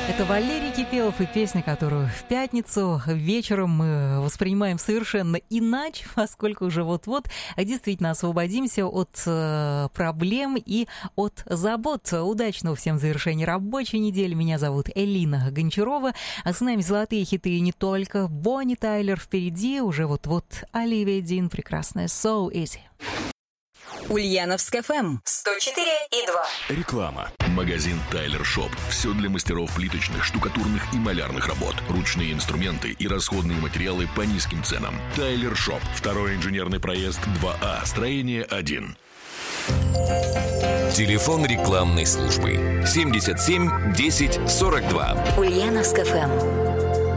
Это Валерий Кипелов и песня, которую в пятницу вечером мы воспринимаем совершенно иначе, поскольку уже вот-вот действительно освободимся от проблем и от забот. Удачного всем завершения рабочей недели. Меня зовут Элина Гончарова. А с нами золотые хиты и не только. Бонни Тайлер впереди. Уже вот-вот Оливия Дин. Прекрасная So Easy. Ульяновск ФМ 104,2. Реклама. Магазин Тайлер Шоп. Все для мастеров плиточных, штукатурных и малярных работ. Ручные инструменты и расходные материалы по низким ценам. Тайлер Шоп. Второй инженерный проезд 2А. Строение 1. Телефон рекламной службы 77 10 42. Ульяновск ФМ.